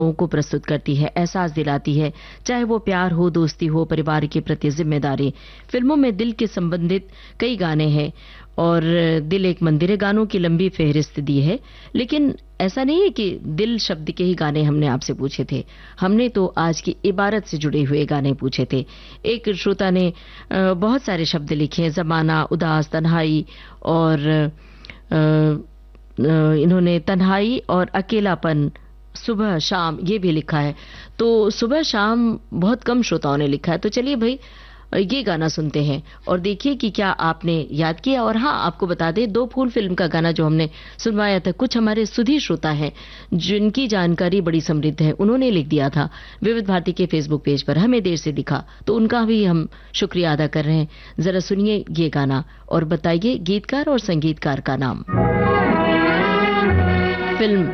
को प्रस्तुत करती है, एहसास दिलाती है, चाहे वो प्यार हो, दोस्ती हो, परिवार के प्रति जिम्मेदारी। फिल्मों में दिल के संबंधित कई गाने हैं और दिल एक मंदिर है गानों की लंबी फहरिस्त दी है। लेकिन ऐसा नहीं है कि दिल शब्द के ही गाने हमने आपसे पूछे थे, हमने तो आज की इबारत से जुड़े हुए गाने पूछे थे। एक श्रोता ने बहुत सारे शब्द लिखे हैं, जमाना, उदास, तन्हाई और इन्होंने तन्हाई और अकेलापन, सुबह शाम ये भी लिखा है। तो सुबह शाम बहुत कम श्रोताओं ने लिखा है। तो चलिए भाई ये गाना सुनते हैं और देखिए कि क्या आपने याद किया। और हाँ, आपको बता दें, दो फूल फिल्म का गाना जो हमने सुनवाया था, कुछ हमारे सुधी श्रोता हैं जिनकी जानकारी बड़ी समृद्ध है, उन्होंने लिख दिया था विविध भारती के फेसबुक पेज पर, हमें देर से दिखा, तो उनका भी हम शुक्रिया अदा कर रहे हैं। जरा सुनिए ये गाना और बताइए गीतकार और संगीतकार का नाम। फिल्म